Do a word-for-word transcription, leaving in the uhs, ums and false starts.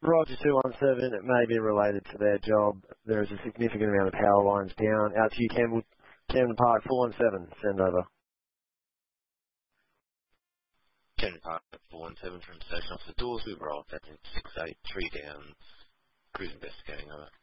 Roger two one seven, it may be related to their job. There is a significant amount of power lines down. Out to you, Campbell, Camden Park, four one seven, send over. Camden Park, four one seven from Station Officer Dawes, we roll, that's in six eight, three down, cruise investigating over.